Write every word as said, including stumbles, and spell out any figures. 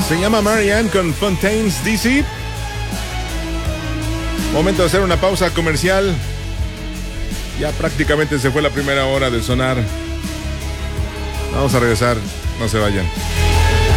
Se llama Marianne con Fontaines D C. Momento de hacer una pausa comercial. Ya prácticamente se fue la primera hora de sonar. Vamos a regresar, no se vayan.